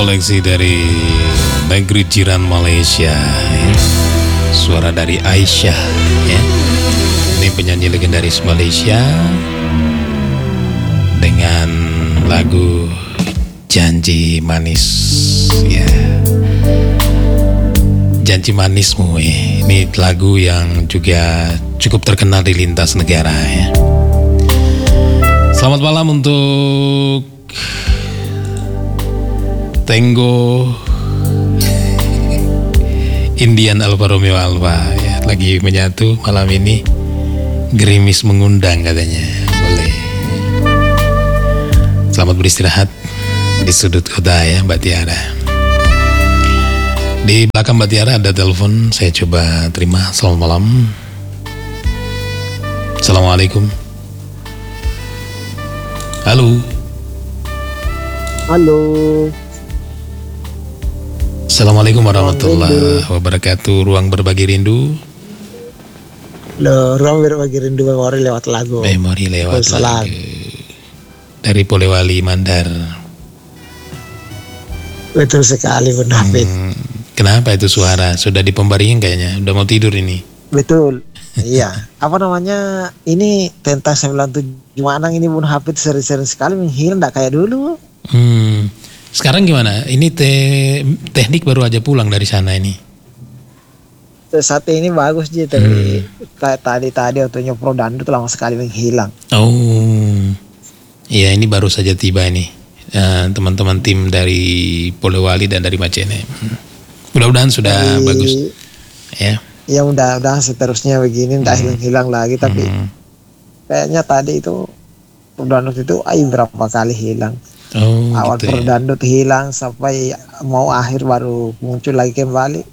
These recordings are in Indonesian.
Koleksi dari negeri jiran Malaysia ya. Suara dari Aisyah ya. Ini penyanyi legendaris Malaysia dengan lagu Janji Manis ya. Janji Manismu ya. Ini lagu yang juga cukup terkenal di lintas negara ya. Selamat malam untuk Tango Indian Alfa Romeo Alfa ya, lagi menyatu malam ini. Gerimis mengundang katanya. Boleh. Selamat beristirahat di sudut kota ya Mbak Tiara. Di belakang Mbak Tiara ada telepon, saya coba terima. Selamat malam. Assalamualaikum. Halo. Halo. Assalamualaikum warahmatullahi wabarakatuh. Ruang berbagi rindu. Ruang berbagi rindu memori lewat lagu. Memori lewat lagu. Dari Polewali Mandar. Betul sekali Bun Hafid. Kenapa itu suara? Sudah di pembaringan kayaknya. Udah mau tidur ini. Betul. Iya. Apa namanya? Ini tentang 97 Manang ini Bun Hafid sering-sering sekali menghilang, enggak kayak dulu. Sekarang gimana? Ini teknik baru aja pulang dari sana ini. Saat ini bagus sih, tapi tadi waktu nyopro dandut lama sekali menghilang. Oh, iya ini baru saja tiba ini. Teman-teman tim dari Polewali dan dari Macene. Mudah-mudahan sudah bagus. Ya. Ya mudah-mudahan seterusnya begini, tidak hilang lagi. Tapi kayaknya tadi itu dandut itu berapa kali hilang. Oh, awal gitu perdandut hilang sampai mau akhir baru muncul lagi kembali.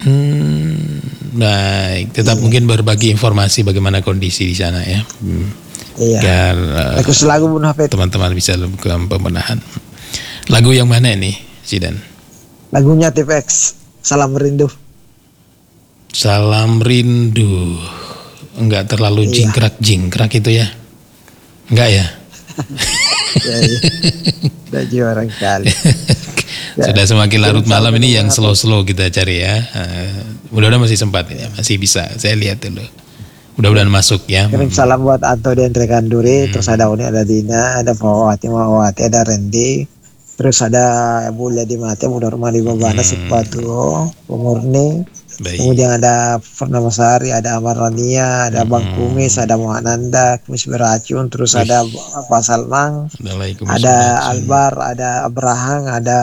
Baik, tetap mungkin berbagi informasi bagaimana kondisi di sana ya. Iya. Agar lagu Bun Hafid, teman-teman bisa lakukan pembenahan. Lagu yang mana ini, Zidan? Lagunya TPX, Salam Rindu. Salam Rindu. Enggak terlalu jingkrak-jingkrak itu ya? Enggak ya? Udah juara kali. Sudah semakin larut malam ini yang slow-slow kita cari ya. Mudah-mudahan masih sempat ya, masih bisa. Saya lihat dulu. Mudah-mudahan masuk ya. Kirim salam buat Anto dan Rekan Duri. Terus ada Uni, ada Dina, ada Mawati, ada Randy. Terus ada Bu Ledi Mate, Muda Rumah di Babana, Sepatu, Pemurni. Kemudian ada Purnama Sari, ada Amar Rania, ada Bang Kumis, ada Muhananda, Kumis Beracun, terus ada Pak Salmang, ada Albar, ada Abraham, ada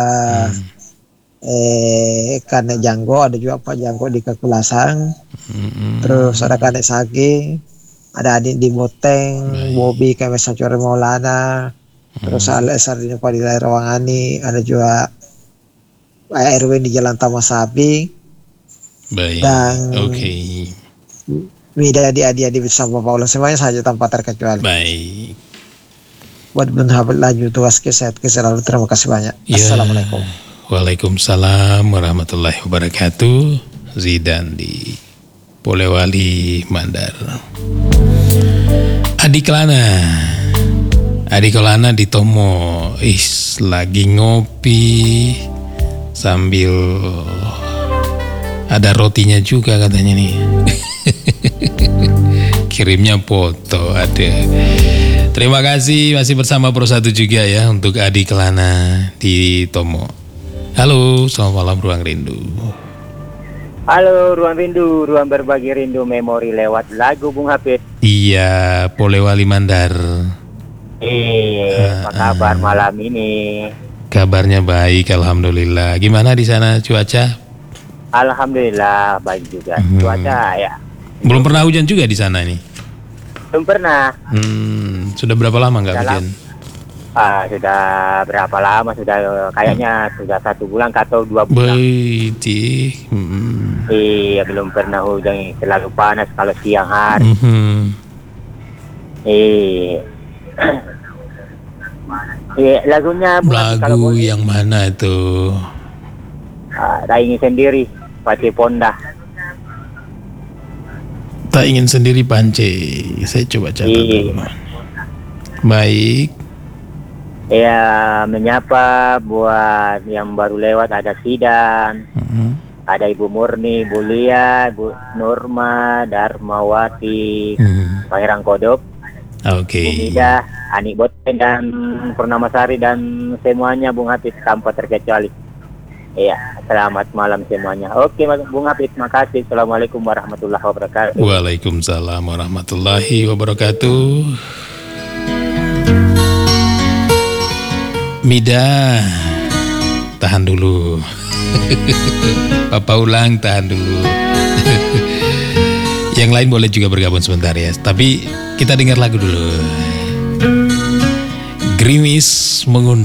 Kane Janggo, ada juga Pak Janggo di Kekulasang, terus ada Kane Sagi, ada Adit di Boteng, Bobby Kame Sancori Maulana, terus ada Sardini Padilai Rawangani, ada juga Erwin di Jalan Tamasabi. Baik. Dan Mida adik-adik bersama Paula semuanya saja tanpa terkecuali. Baik. Buat Bun Hafid laju tugas sehat selalu, terima kasih banyak. Assalamualaikum. Waalaikumsalam warahmatullahi wabarakatuh. Zidan di Polewali Mandar. Adik Lana di Tomo lagi ngopi sambil ada rotinya juga katanya nih. Kirimnya foto ada. Terima kasih masih bersama Pro 1 juga ya untuk Adik Lana di Tomo. Halo, selamat malam Ruang Rindu. Halo Ruang Rindu, ruang berbagi rindu memori lewat lagu Bung Hafid. Iya, Polewali Mandar. Apa kabar malam ini? Kabarnya baik, alhamdulillah. Gimana di sana cuaca? Alhamdulillah baik juga. Cuaca ya. Belum pernah hujan juga di sana nih? Belum pernah. Sudah berapa lama nggak hujan? Sudah berapa lama? Sudah kayaknya sudah 1 bulan atau 2 bulan. Iya, belum pernah hujan. Selalu panas kalau siang hari. Lagunya lagu yang mana itu? Tak ingin sendiri, Pati Ponda. Tak ingin sendiri Pance. Saya coba catat dulu. Baik. menyapa buat yang baru lewat, ada Sidan, ada Ibu Murni, Bu Lia, Bu Nurma, Darmawati, Pangeran Kodok, Oke. Bu Mida, Ani Boten dan Purnamasari dan semuanya Bung Hafiz tanpa terkecuali. Selamat malam semuanya. Oke Bung Hafiz, makasih. Assalamualaikum warahmatullahi wabarakatuh. Waalaikumsalam warahmatullahi wabarakatuh. Mida, tahan dulu. Papa ulang, tahan dulu. Yang lain boleh juga bergabung sebentar ya. Tapi kita dengar lagu dulu. Gerimis mengundang.